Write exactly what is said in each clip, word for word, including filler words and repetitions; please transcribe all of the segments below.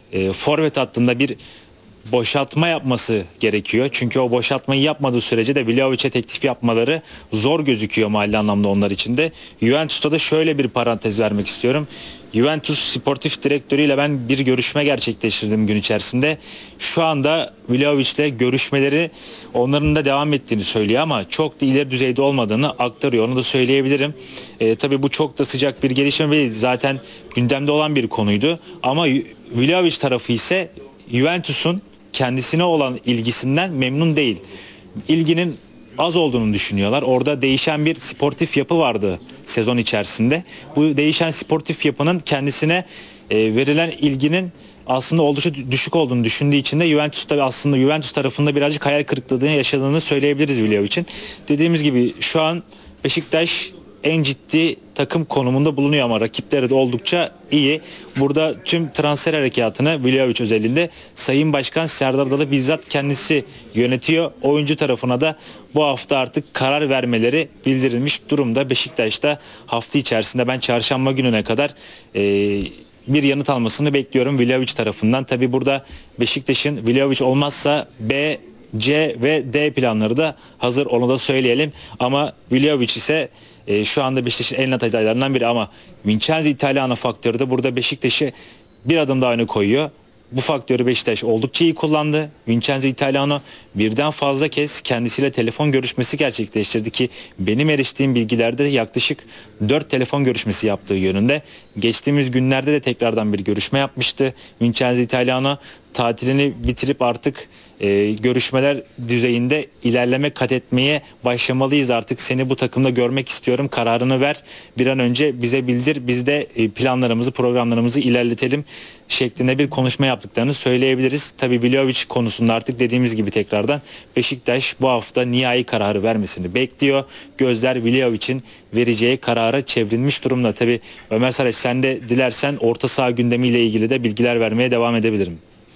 e, forvet hattında bir boşaltma yapması gerekiyor. Çünkü o boşaltmayı yapmadığı sürece de Vlahovic'e teklif yapmaları zor gözüküyor mali anlamda onlar için de. Juventus'ta da şöyle bir parantez vermek istiyorum. Juventus sportif direktörüyle ben bir görüşme gerçekleştirdim gün içerisinde. Şu anda Vlahovic'le görüşmeleri onların da devam ettiğini söylüyor ama çok da ileri düzeyde olmadığını aktarıyor. Onu da söyleyebilirim. E, tabii bu çok da sıcak bir gelişme değil. Zaten gündemde olan bir konuydu. Ama Vlahovic tarafı ise Juventus'un kendisine olan ilgisinden memnun değil. İlginin az olduğunu düşünüyorlar. Orada değişen bir sportif yapı vardı sezon içerisinde. Bu değişen sportif yapının kendisine e, verilen ilginin aslında oldukça düşük olduğunu düşündüğü için de Juventus tabii aslında Juventus tarafında birazcık hayal kırıklığını yaşadığını söyleyebiliriz Vlahovic'in. Dediğimiz gibi şu an Beşiktaş en ciddi takım konumunda bulunuyor ama rakipleri de oldukça iyi. Burada tüm transfer harekatını Vlahovic özelinde Sayın Başkan Serdar Adalı bizzat kendisi yönetiyor. Oyuncu tarafına da bu hafta artık karar vermeleri bildirilmiş durumda. Beşiktaş'ta hafta içerisinde ben çarşamba gününe kadar e, bir yanıt almasını bekliyorum Vlahovic tarafından. Tabi burada Beşiktaş'ın Vlahovic olmazsa B, C ve D planları da hazır, onu da söyleyelim. Ama Vlahovic ise e, şu anda Beşiktaş'ın en net adaylarından biri ama Vincenzo Italiano faktörü de burada Beşiktaş'ı bir adım daha öne koyuyor. Bu faktörü Beşiktaş oldukça iyi kullandı. Vincenzo Italiano birden fazla kez kendisiyle telefon görüşmesi gerçekleştirdi ki benim eriştiğim bilgilerde yaklaşık dört telefon görüşmesi yaptığı yönünde. Geçtiğimiz günlerde de tekrardan bir görüşme yapmıştı. Vincenzo Italiano tatilini bitirip artık e, görüşmeler düzeyinde ilerleme kat etmeye başlamalıyız, artık seni bu takımda görmek istiyorum, kararını ver, bir an önce bize bildir, biz de e, planlarımızı programlarımızı ilerletelim şeklinde bir konuşma yaptıklarını söyleyebiliriz. Tabii Vlahovic konusunda artık dediğimiz gibi tekrardan Beşiktaş bu hafta nihai kararı vermesini bekliyor. Gözler Vlahovic'in vereceği karara çevrilmiş durumda. Tabii Ömer Saraç, sen de dilersen orta saha gündemiyle ilgili de bilgiler vermeye devam edebilirim.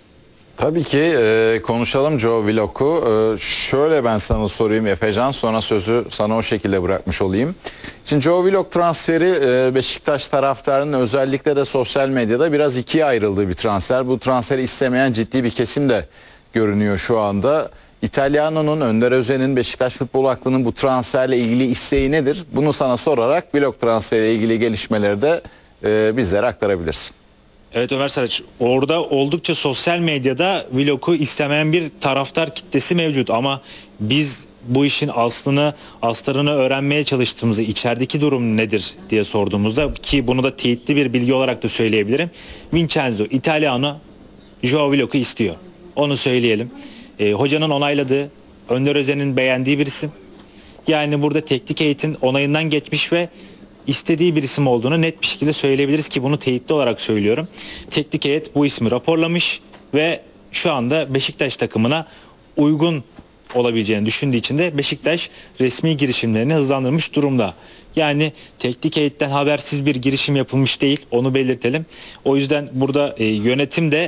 Tabii ki e, konuşalım Joe Willock'u. E, şöyle ben sana sorayım Efecan, sonra sözü sana o şekilde bırakmış olayım. Şimdi Joe Willock transferi e, Beşiktaş taraftarının özellikle de sosyal medyada biraz ikiye ayrıldığı bir transfer. Bu transferi istemeyen ciddi bir kesim de görünüyor şu anda. İtalyano'nun, Önder Özen'in, Beşiktaş futbol aklının bu transferle ilgili isteği nedir? Bunu sana sorarak Willock transferiyle ilgili gelişmeleri de e, bizlere aktarabilirsin. Evet Ömer Saraç, orada oldukça sosyal medyada Willock'u istemeyen bir taraftar kitlesi mevcut ama biz bu işin aslını, astarını öğrenmeye çalıştığımızda içerideki durum nedir diye sorduğumuzda, ki bunu da teyitli bir bilgi olarak da söyleyebilirim. Vincenzo Italiano Joao Willock'u istiyor. Onu söyleyelim. E, hocanın onayladığı, Önder Özen'in beğendiği bir isim. Yani burada teknik heyetin onayından geçmiş ve istediği bir isim olduğunu net bir şekilde söyleyebiliriz ki bunu teyitli olarak söylüyorum. Teknik heyet bu ismi raporlamış ve şu anda Beşiktaş takımına uygun olabileceğini düşündüğü için de Beşiktaş resmi girişimlerini hızlandırmış durumda. Yani teknik heyetten habersiz bir girişim yapılmış değil, onu belirtelim. O yüzden burada e, yönetim de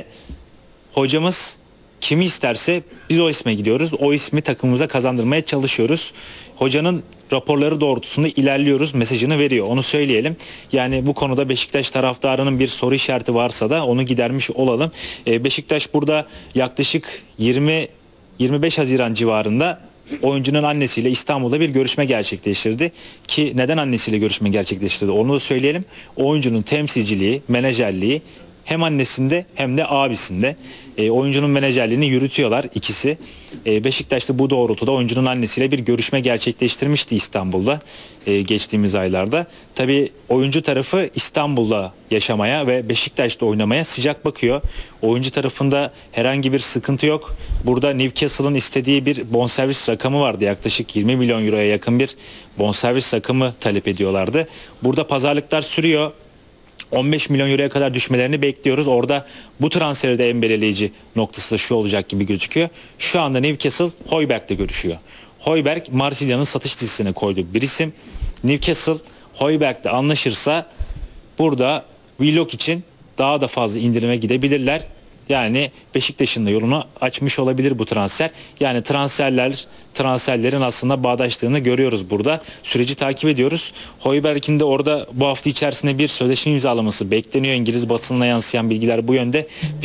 hocamız kimi isterse biz o isme gidiyoruz. O ismi takımımıza kazandırmaya çalışıyoruz. Hocanın raporları doğrultusunda ilerliyoruz mesajını veriyor. Onu söyleyelim. Yani bu konuda Beşiktaş taraftarının bir soru işareti varsa da onu gidermiş olalım. Ee, Beşiktaş burada yaklaşık yirmi yirmi beş Haziran civarında oyuncunun annesiyle İstanbul'da bir görüşme gerçekleştirdi. Ki neden annesiyle görüşme gerçekleştirdi onu da söyleyelim. Oyuncunun temsilciliği, menajerliği hem annesinde hem de abisinde. E, oyuncunun menajerliğini yürütüyorlar ikisi. E, Beşiktaş'ta bu doğrultuda oyuncunun annesiyle bir görüşme gerçekleştirmişti İstanbul'da e, geçtiğimiz aylarda. Tabii oyuncu tarafı İstanbul'da yaşamaya ve Beşiktaş'ta oynamaya sıcak bakıyor. Oyuncu tarafında herhangi bir sıkıntı yok. Burada Newcastle'ın istediği bir bonservis rakamı vardı. Yaklaşık yirmi milyon euroya yakın bir bonservis rakamı talep ediyorlardı. Burada pazarlıklar sürüyor. on beş milyon euroya kadar düşmelerini bekliyoruz. Orada bu transferde en belirleyici noktası da şu olacak gibi gözüküyor. Şu anda Newcastle Højbjerg'le görüşüyor. Højbjerg Marsilya'nın satış listesine koyduğu bir isim. Newcastle Højbjerg'le anlaşırsa burada Willock için daha da fazla indirime gidebilirler. Yani Beşiktaş'ın da yolunu açmış olabilir bu transfer. Yani transferler, transferlerin aslında bağdaştığını görüyoruz burada. Süreci takip ediyoruz. Højbjerg'in de orada bu hafta içerisinde bir sözleşme imzalaması bekleniyor. İngiliz basınına yansıyan bilgiler bu yönde.